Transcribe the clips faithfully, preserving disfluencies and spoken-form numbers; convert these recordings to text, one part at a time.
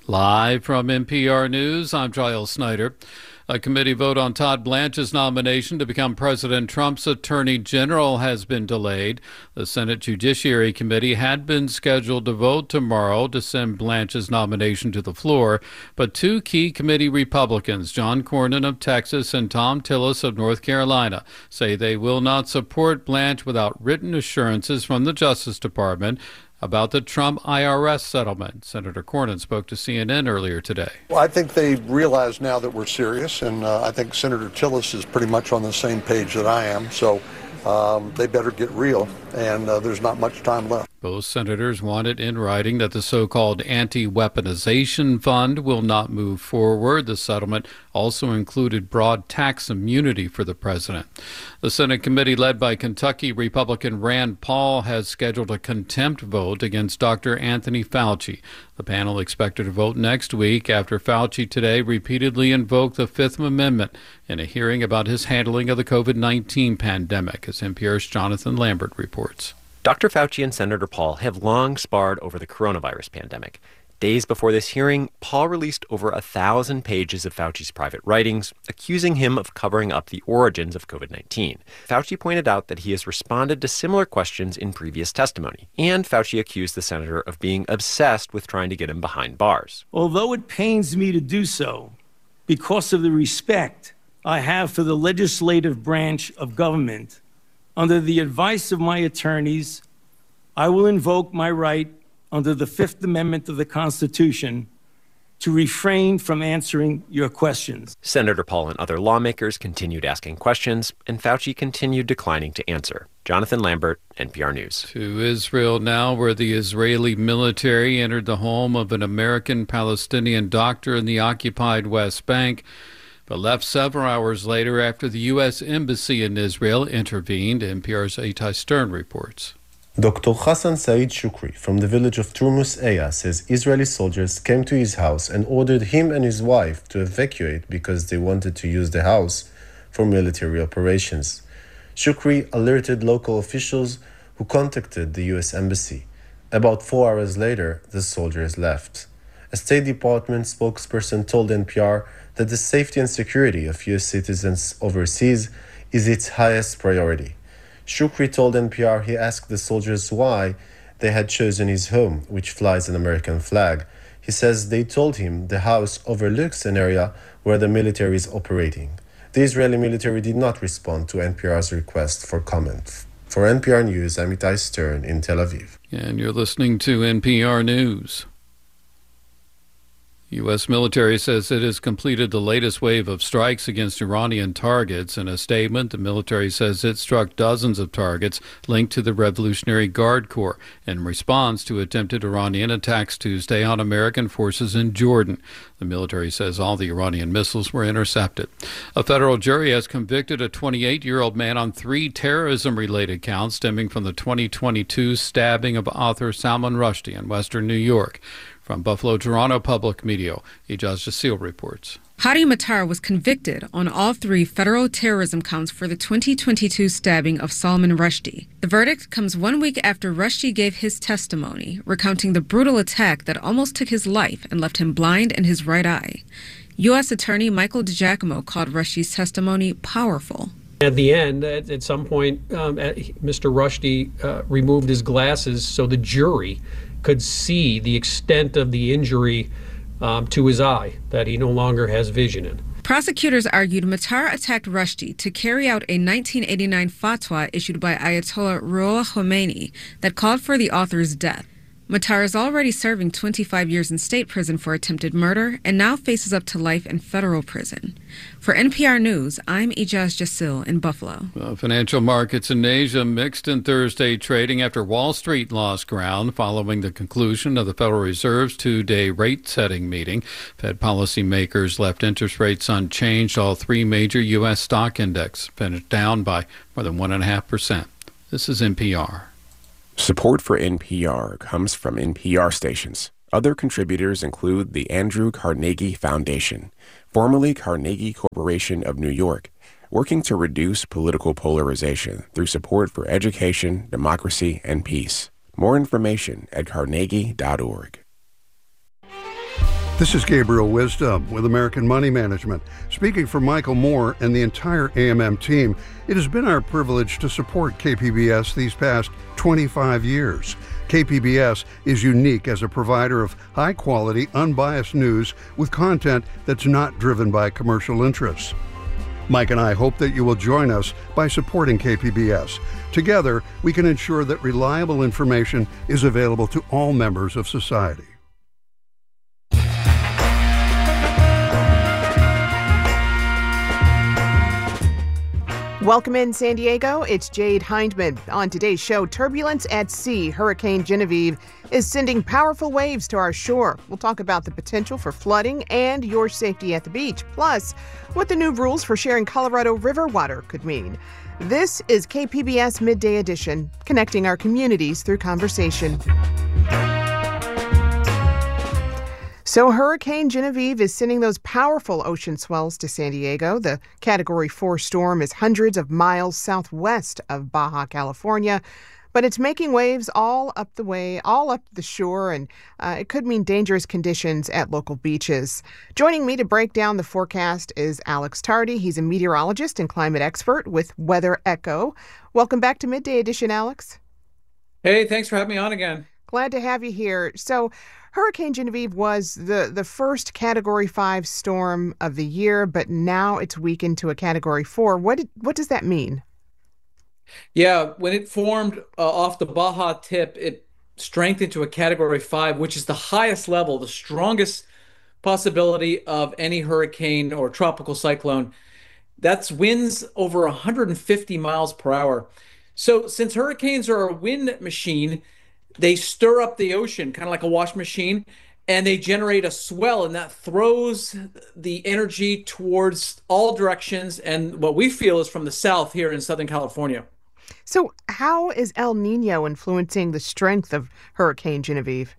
Live from N P R News, I'm Giles Snyder. A committee vote on Todd Blanche's nomination to become President Trump's Attorney General has been delayed. The Senate Judiciary Committee had been scheduled to vote tomorrow to send Blanche's nomination to the floor, but two key committee Republicans, John Cornyn of Texas and Thom Tillis of North Carolina, say they will not support Blanche without written assurances from the Justice Department about the Trump I R S settlement. Senator Cornyn spoke to C N N earlier today. Well, I think they realize now that we're serious, and uh, I think Senator Tillis is pretty much on the same page that I am, so um, they better get real, and uh, there's not much time left. Both senators wanted in writing that the so-called anti-weaponization fund will not move forward. The settlement also included broad tax immunity for the president. The Senate committee led by Kentucky Republican Rand Paul has scheduled a contempt vote against Doctor Anthony Fauci. The panel expected to vote next week after Fauci today repeatedly invoked the Fifth Amendment in a hearing about his handling of the covid nineteen pandemic, as N P R's Jonathan Lambert reports. Doctor Fauci and Senator Paul have long sparred over the coronavirus pandemic. Days before this hearing, Paul released over a thousand pages of Fauci's private writings, accusing him of covering up the origins of covid nineteen. Fauci pointed out that he has responded to similar questions in previous testimony, and Fauci accused the senator of being obsessed with trying to get him behind bars. Although it pains me to do so, because of the respect I have for the legislative branch of government, under the advice of my attorneys, I will invoke my right under the Fifth Amendment of the Constitution to refrain from answering your questions. Senator Paul and other lawmakers continued asking questions, and Fauci continued declining to answer. Jonathan Lambert, N P R News. To Israel now, where the Israeli military entered the home of an American-Palestinian doctor in the occupied West Bank, but left several hours later after the U S Embassy in Israel intervened. N P R's Itai Stern reports. Doctor Hassan Said Shukri from the village of Turmus Eya says Israeli soldiers came to his house and ordered him and his wife to evacuate because they wanted to use the house for military operations. Shukri alerted local officials who contacted the U S Embassy. About four hours later, the soldiers left. A State Department spokesperson told N P R that the safety and security of U S citizens overseas is its highest priority. Shukri told N P R he asked the soldiers why they had chosen his home, which flies an American flag. He says they told him the house overlooks an area where the military is operating. The Israeli military did not respond to N P R's request for comment. For N P R News, I'm Itai Stern in Tel Aviv. And you're listening to N P R News. U S military says it has completed the latest wave of strikes against Iranian targets. In a statement, the military says it struck dozens of targets linked to the Revolutionary Guard Corps in response to attempted Iranian attacks Tuesday on American forces in Jordan. The military says all the Iranian missiles were intercepted. A federal jury has convicted a twenty-eight-year-old man on three terrorism-related counts stemming from the twenty twenty-two stabbing of author Salman Rushdie in western New York. From Buffalo, Toronto Public Media, Ijaz Jasil reports. Hadi Matar was convicted on all three federal terrorism counts for the twenty twenty-two stabbing of Salman Rushdie. The verdict comes one week after Rushdie gave his testimony, recounting the brutal attack that almost took his life and left him blind in his right eye. U S Attorney Michael DiGiacomo called Rushdie's testimony powerful. At the end, at, at some point, um, Mister Rushdie uh, removed his glasses so the jury could see the extent of the injury um, to his eye, that he no longer has vision in. Prosecutors argued Matar attacked Rushdie to carry out a nineteen eighty-nine fatwa issued by Ayatollah Ruhollah Khomeini that called for the author's death. Matar is already serving twenty-five years in state prison for attempted murder and now faces up to life in federal prison. For N P R News, I'm Ijaz Jasil in Buffalo. Well, financial markets in Asia mixed in Thursday trading after Wall Street lost ground following the conclusion of the Federal Reserve's two-day rate-setting meeting. Fed policymakers left interest rates unchanged. All three major U S stock index finished down by more than one point five percent. This is N P R. Support for N P R comes from N P R stations. Other contributors include the Andrew Carnegie Foundation, formerly Carnegie Corporation of New York, working to reduce political polarization through support for education, democracy, and peace. More information at carnegie dot org. This is Gabriel Wisdom with American Money Management. Speaking for Michael Moore and the entire A M M team, it has been our privilege to support K P B S these past twenty-five years. K P B S is unique as a provider of high-quality, unbiased news with content that's not driven by commercial interests. Mike and I hope that you will join us by supporting K P B S. Together, we can ensure that reliable information is available to all members of society. Welcome in San Diego, it's Jade Hindman. On today's show, turbulence at sea. Hurricane Genevieve is sending powerful waves to our shore. We'll talk about the potential for flooding and your safety at the beach, plus what the new rules for sharing Colorado River water could mean. This is K P B S Midday Edition, connecting our communities through conversation. So Hurricane Genevieve is sending those powerful ocean swells to San Diego. The Category four storm is hundreds of miles southwest of Baja California, but it's making waves all up the way, all up the shore, and uh, it could mean dangerous conditions at local beaches. Joining me to break down the forecast is Alex Tardy. He's a meteorologist and climate expert with Weather Echo. Welcome back to Midday Edition, Alex. Hey, thanks for having me on again. Glad to have you here. So Hurricane Genevieve was the, the first Category five storm of the year, but now it's weakened to a Category four. What did, what does that mean? Yeah, when it formed uh, off the Baja tip, it strengthened to a Category five, which is the highest level, the strongest possibility of any hurricane or tropical cyclone. That's winds over one hundred fifty miles per hour. So since hurricanes are a wind machine, they stir up the ocean, kind of like a wash machine, and they generate a swell, and that throws the energy towards all directions, and what we feel is from the south here in Southern California. So how is El Nino influencing the strength of Hurricane Genevieve?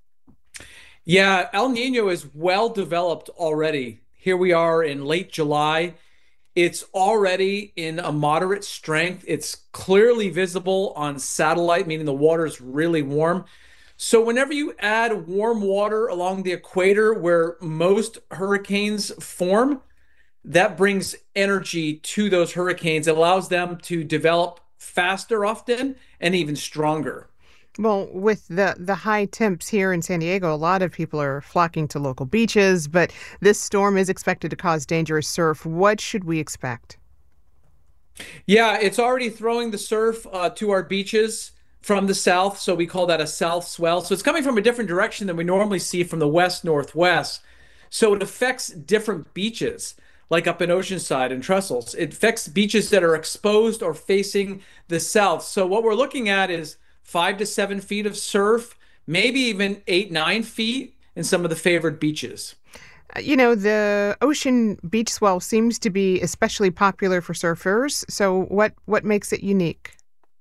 Yeah, El Nino is well developed already. Here we are in late July. It's already in a moderate strength. It's clearly visible on satellite, meaning the water is really warm. So whenever you add warm water along the equator where most hurricanes form, that brings energy to those hurricanes. It allows them to develop faster often and even stronger. Well, with the, the high temps here in San Diego, a lot of people are flocking to local beaches, but this storm is expected to cause dangerous surf. What should we expect? Yeah, it's already throwing the surf uh, to our beaches from the south, so we call that a south swell. So it's coming from a different direction than we normally see from the west-northwest. So it affects different beaches, like up in Oceanside and Trestles. It affects beaches that are exposed or facing the south. So what we're looking at is five to seven feet of surf, maybe even eight, nine feet in some of the favored beaches. You know, the ocean beach swell seems to be especially popular for surfers. So what, what makes it unique?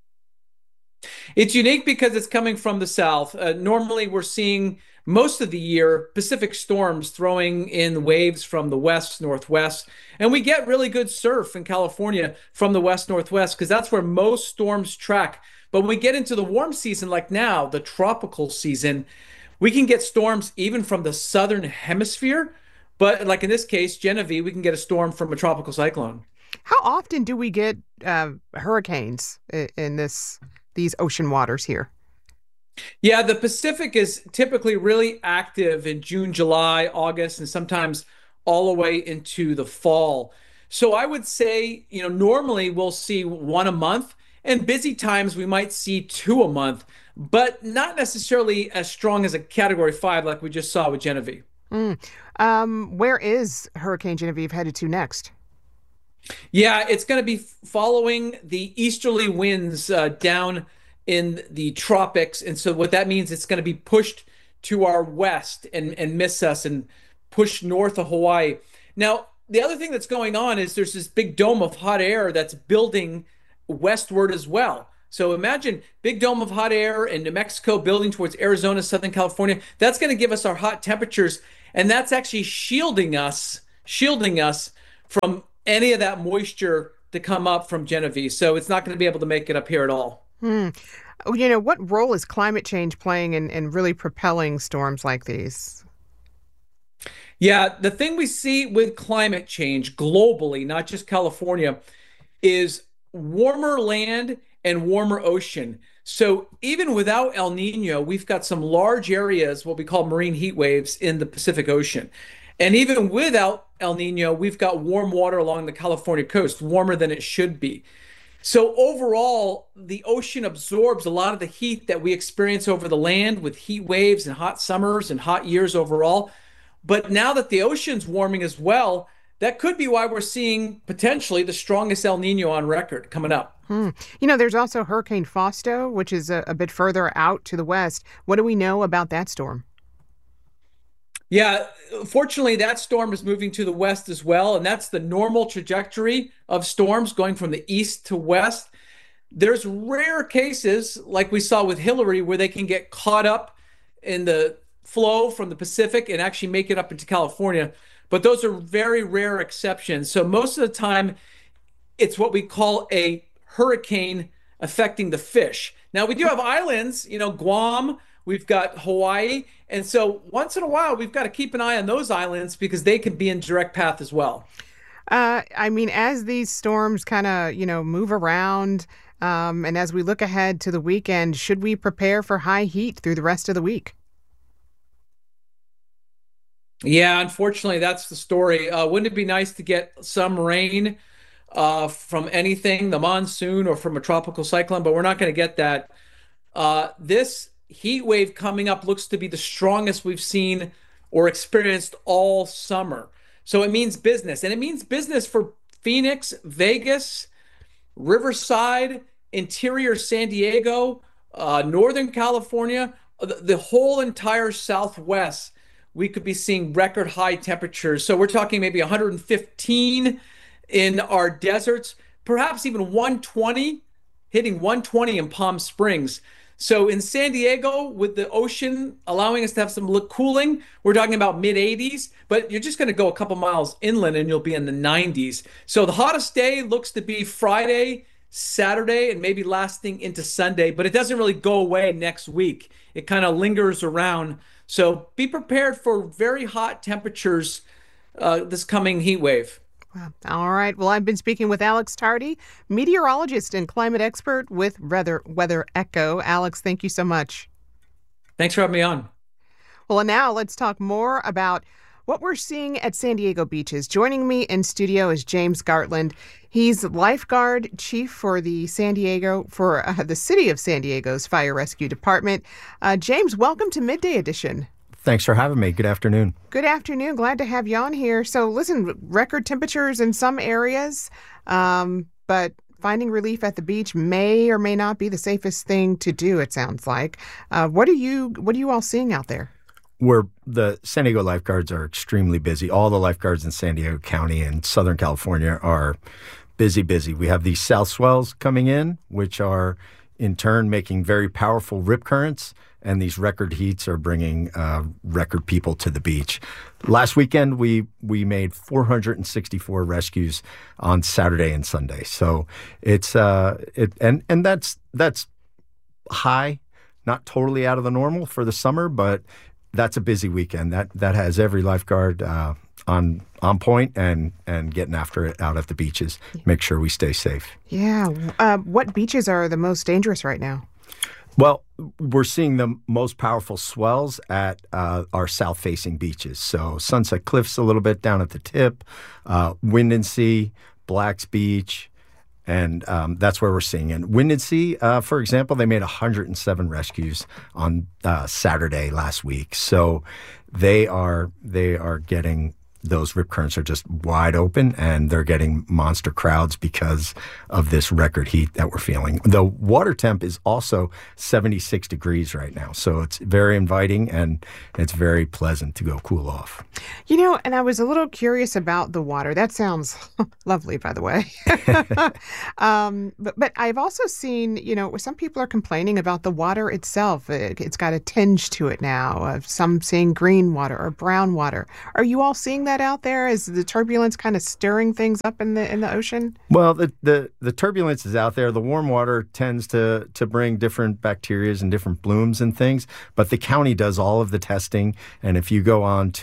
It's unique because it's coming from the south. Uh, normally, we're seeing most of the year Pacific storms throwing in waves from the west, northwest. And we get really good surf in California from the west, northwest, because that's where most storms track. But when we get into the warm season, like now, the tropical season, we can get storms even from the southern hemisphere. But like in this case, Genevieve, we can get a storm from a tropical cyclone. How often do we get uh, hurricanes in this these ocean waters here? Yeah, the Pacific is typically really active in June, July, August, and sometimes all the way into the fall. So I would say, you know, normally we'll see one a month. And busy times, we might see two a month, but not necessarily as strong as a Category five like we just saw with Genevieve. Mm. Um, where is Hurricane Genevieve headed to next? Yeah, it's going to be following the easterly winds uh, down in the tropics. And so what that means, it's going to be pushed to our west and, and miss us and push north of Hawaii. Now, the other thing that's going on is there's this big dome of hot air that's building westward as well. So imagine big dome of hot air in New Mexico building towards Arizona, Southern California. That's going to give us our hot temperatures, and that's actually shielding us, shielding us from any of that moisture to come up from Genevieve. So it's not going to be able to make it up here at all. Hmm. You know, what role is climate change playing in, in really propelling storms like these? Yeah, the thing we see with climate change globally, not just California, is warmer land and warmer ocean. So even without El Nino, we've got some large areas, what we call marine heat waves in the Pacific Ocean. And even without El Nino, we've got warm water along the California coast, warmer than it should be. So overall, the ocean absorbs a lot of the heat that we experience over the land with heat waves and hot summers and hot years overall. But now that the ocean's warming as well, that could be why we're seeing potentially the strongest El Nino on record coming up. Hmm. You know, there's also Hurricane Fausto, which is a, a bit further out to the west. What do we know about that storm? Yeah, fortunately, that storm is moving to the west as well, and that's the normal trajectory of storms going from the east to west. There's rare cases, like we saw with Hillary, where they can get caught up in the flow from the Pacific and actually make it up into California. But those are very rare exceptions. So most of the time, it's what we call a hurricane affecting the fish. Now, we do have islands, you know, Guam, we've got Hawaii. And so once in a while, we've got to keep an eye on those islands because they can be in direct path as well. Uh, I mean, as these storms kind of, you know, move around, um, and as we look ahead to the weekend, should we prepare for high heat through the rest of the week? Yeah, unfortunately, that's the story. Uh, wouldn't it be nice to get some rain uh, from anything, the monsoon or from a tropical cyclone? But we're not going to get that. Uh, this heat wave coming up looks to be the strongest we've seen or experienced all summer. So it means business. And it means business for Phoenix, Vegas, Riverside, interior San Diego, uh, Northern California, the, the whole entire Southwest. We could be seeing record high temperatures. So we're talking maybe one hundred fifteen in our deserts, perhaps even one twenty, hitting one twenty in Palm Springs. So in San Diego, with the ocean allowing us to have some cooling, we're talking about mid eighties, but you're just going to go a couple miles inland and you'll be in the nineties. So the hottest day looks to be Friday, Saturday, and maybe lasting into Sunday, but it doesn't really go away next week. It kind of lingers around. So be prepared for very hot temperatures uh, this coming heat wave. Wow. All right. Well, I've been speaking with Alex Tardy, meteorologist and climate expert with Weather, Weather Echo. Alex, thank you so much. Thanks for having me on. Well, and now let's talk more about what we're seeing at San Diego beaches. Joining me in studio is James Gartland. He's lifeguard chief for the San Diego, for uh, the city of San Diego's Fire Rescue Department. Uh, James, welcome to Midday Edition. Thanks for having me. Good afternoon. Good afternoon. Glad to have you on here. So listen, record temperatures in some areas, um, but finding relief at the beach may or may not be the safest thing to do, it sounds like. Uh, what are you, what are you all seeing out there? We're, the San Diego lifeguards are extremely busy. All the lifeguards in San Diego County and Southern California are busy, busy. We have these south swells coming in, which are in turn making very powerful rip currents, and these record heats are bringing uh, record people to the beach. Last weekend, we we made four hundred sixty-four rescues on Saturday and Sunday. So it's uh it and and that's that's high, not totally out of the normal for the summer, but that's a busy weekend. That that has every lifeguard uh, on on point and and getting after it out at the beaches. Make sure we stay safe. Yeah. Uh, what beaches are the most dangerous right now? Well, we're seeing the most powerful swells at uh, our south-facing beaches. So Sunset Cliffs a little bit down at the tip, uh, Windansea, Black's Beach, and um, that's where we're seeing it. Windansea, uh, for example, they made one hundred seven rescues on uh, Saturday last week. So they are they are getting those rip currents are just wide open, and they're getting monster crowds because of this record heat that we're feeling. The water temp is also seventy-six degrees right now, so it's very inviting and it's very pleasant to go cool off. You know, and I was a little curious about the water. That sounds lovely, by the way. um, but, but I've also seen, you know, some people are complaining about the water itself. It, it's got a tinge to it now. Uh, some seeing green water or brown water. Are you all seeing that out there? Is the turbulence kind of stirring things up in the in the ocean? Well, the the, the turbulence is out there. The warm water tends to to bring different bacteria and different blooms and things, but the county does all of the testing. And if you go on to uh,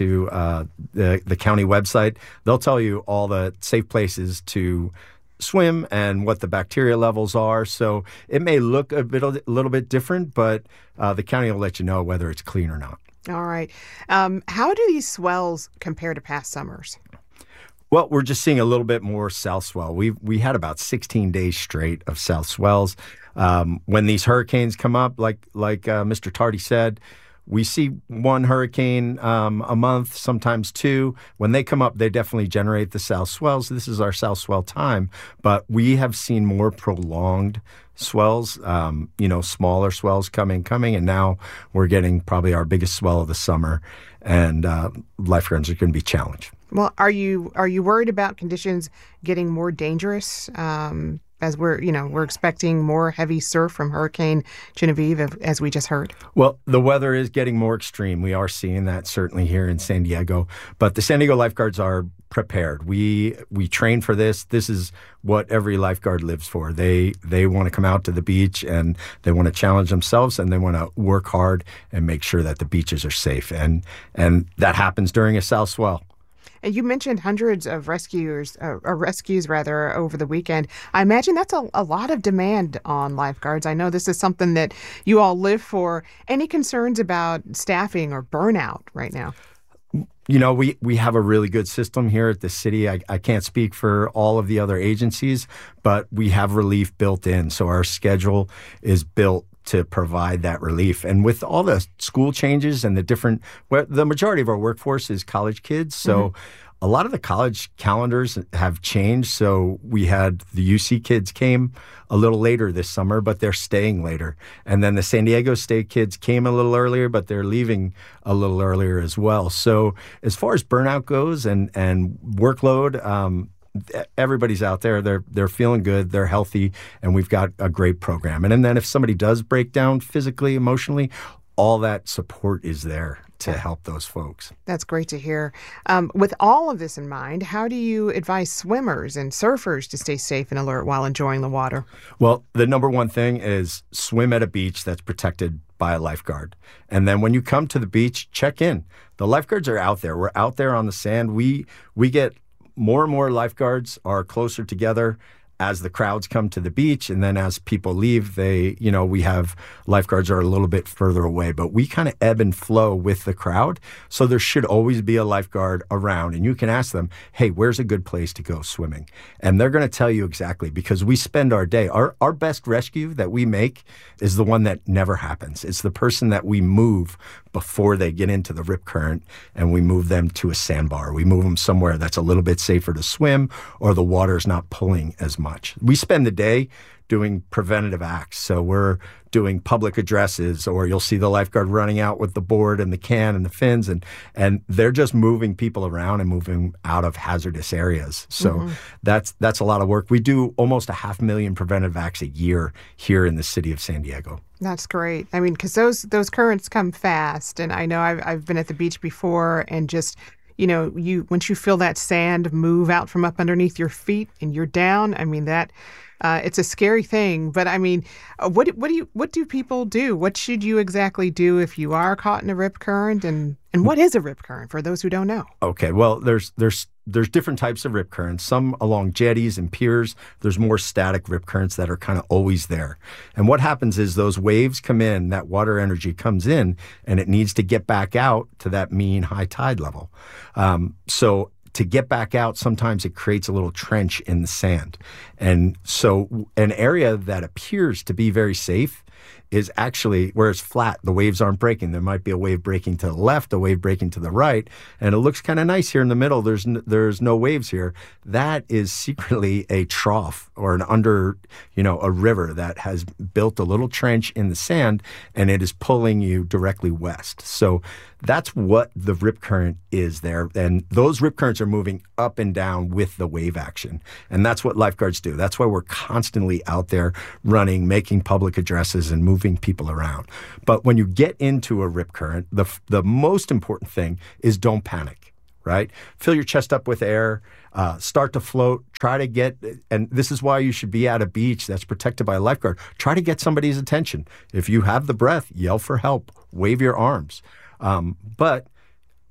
uh, the, the county website. They'll tell you all the safe places to swim and what the bacteria levels are. So it may look a bit a little bit different, but uh, the county will let you know whether it's clean or not. All right. Um, how do these swells compare to past summers? Well, we're just seeing a little bit more south swell. We we had about sixteen days straight of south swells. Um, when these hurricanes come up, like like uh, Mister Tardy said, we see one hurricane um, a month, sometimes two. When they come up, they definitely generate the south swells. This is our south swell time, but we have seen more prolonged swells, um, you know, smaller swells coming, coming, and now we're getting probably our biggest swell of the summer, and uh, lifeguards are going to be challenged. Well, are you are you worried about conditions getting more dangerous um, as we're you know we're expecting more heavy surf from Hurricane Genevieve, as we just heard? Well, the weather is getting more extreme. We are seeing that certainly here in San Diego, but the San Diego lifeguards are prepared. We we train for this. This is what every lifeguard lives for. They they want to come out to the beach and they want to challenge themselves and they want to work hard and make sure that the beaches are safe. And and that happens during a south swell. And you mentioned hundreds of rescuers, uh, or rescues rather, over the weekend. I imagine that's a, a lot of demand on lifeguards. I know this is something that you all live for. Any concerns about staffing or burnout right now? You know, we, we have a really good system here at the city. I, I can't speak for all of the other agencies, but we have relief built in. So our schedule is built to provide that relief. And with all the school changes and the different, well, the majority of our workforce is college kids. So mm-hmm. a lot of the college calendars have changed. So we had the U C kids came a little later this summer, but they're staying later. And then the San Diego State kids came a little earlier, but they're leaving a little earlier as well. So as far as burnout goes and, and workload, um, everybody's out there. They're they're feeling good. They're healthy, and we've got a great program. And, and then if somebody does break down physically, emotionally, all that support is there to help those folks. That's great to hear. Um, with all of this in mind, how do you advise swimmers and surfers to stay safe and alert while enjoying the water? Well, the number one thing is swim at a beach that's protected by a lifeguard. And then when you come to the beach, check in. The lifeguards are out there. We're out there on the sand. We we get more and more lifeguards are closer together as the crowds come to the beach, and then as people leave, they, you know, we have lifeguards are a little bit further away, but we kind of ebb and flow with the crowd. So there should always be a lifeguard around, and you can ask them, hey, where's a good place to go swimming? And they're going to tell you exactly, because we spend our day, our, our best rescue that we make is the one that never happens. It's the person that we move before they get into the rip current, and we move them to a sandbar. We move them somewhere that's a little bit safer to swim, or the water's not pulling as much. We spend the day doing preventative acts. So we're doing public addresses, or you'll see the lifeguard running out with the board and the can and the fins, and and they're just moving people around and moving out of hazardous areas. So mm-hmm. that's that's a lot of work. We do almost a half million preventative acts a year here in the city of San Diego. That's great. I mean, because those those currents come fast, and I know I've I've been at the beach before, and just you know, you once you feel that sand move out from up underneath your feet and you're down. I mean that. Uh, it's a scary thing, but I mean, uh, what what do you what do people do? What should you exactly do if you are caught in a rip current? And and what is a rip current for those who don't know? Okay, well, there's there's there's different types of rip currents. Some along jetties and piers. There's more static rip currents that are kind of always there. And what happens is those waves come in, that water energy comes in, and it needs to get back out to that mean high tide level. Um, so. To get back out, sometimes it creates a little trench in the sand. And so an area that appears to be very safe is actually where it's flat. The waves aren't breaking. There might be a wave breaking to the left, a wave breaking to the right, and it looks kind of nice here in the middle. There's n- there's no waves here. That is secretly a trough or an under, you know, a river that has built a little trench in the sand, and it is pulling you directly west. So that's what the rip current is there. And those rip currents are moving up and down with the wave action. And that's what lifeguards do. That's why we're constantly out there running, making public addresses and moving people around. But when you get into a rip current, the the most important thing is don't panic, right? Fill your chest up with air, uh, start to float, try to get, and this is why you should be at a beach that's protected by a lifeguard. Try to get somebody's attention. If you have the breath, yell for help, wave your arms. Um, but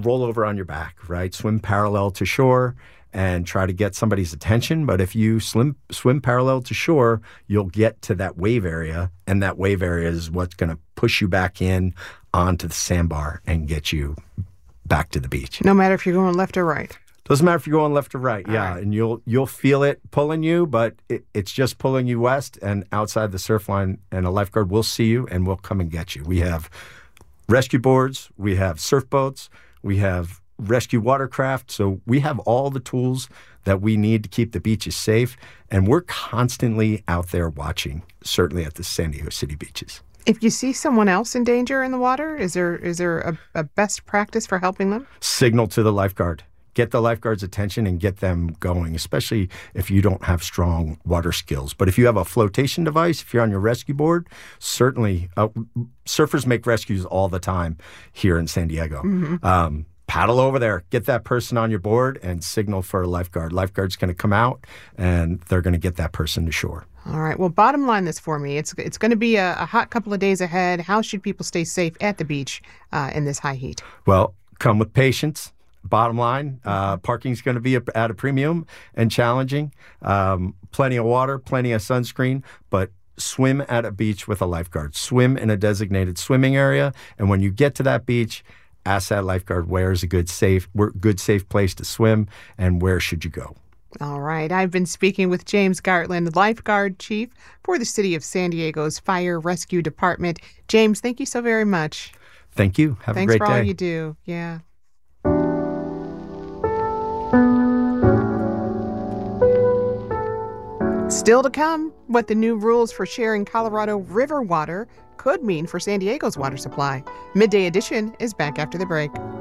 roll over on your back, right? Swim parallel to shore and try to get somebody's attention. But if you swim, swim parallel to shore, you'll get to that wave area, and that wave area is what's going to push you back in onto the sandbar and get you back to the beach. No matter if you're going left or right. Doesn't matter if you're going left or right, All yeah. right. And you'll you'll feel it pulling you, but it, it's just pulling you west and outside the surf line, and a lifeguard will see you and will come and get you. We have rescue boards, we have surf boats, we have rescue watercraft. So we have all the tools that we need to keep the beaches safe, and we're constantly out there watching, certainly at the San Diego City beaches. If you see someone else in danger in the water, is there is there a, a best practice for helping them? Signal to the lifeguard. Get the lifeguard's attention and get them going, especially if you don't have strong water skills. But if you have a flotation device, if you're on your rescue board, certainly uh, surfers make rescues all the time here in San Diego. Mm-hmm. Um, paddle over there, get that person on your board, and signal for a lifeguard. Lifeguard's going to come out, and they're going to get that person to shore. All right. Well, bottom line this for me. It's it's going to be a, a hot couple of days ahead. How should people stay safe at the beach uh, in this high heat? Well, come with patience. Bottom line, uh, parking's going to be at a premium and challenging. Um, plenty of water, plenty of sunscreen, but swim at a beach with a lifeguard. Swim in a designated swimming area, and when you get to that beach, ask that lifeguard where is a good safe, good safe place to swim, and where should you go. All right. I've been speaking with James Gartland, lifeguard chief for the City of San Diego's Fire Rescue Department. James, thank you so very much. Thank you. Have Thanks a great for day. all you do. Yeah. Still to come, what the new rules for sharing Colorado River water could mean for San Diego's water supply. Midday Edition is back after the break.